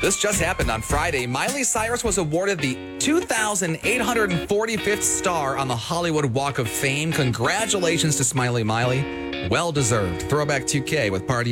This just happened on Friday. Miley Cyrus was awarded the 2,845th star on the Hollywood Walk of Fame. Congratulations to Smiley Miley. Well deserved. Throwback 2K with Party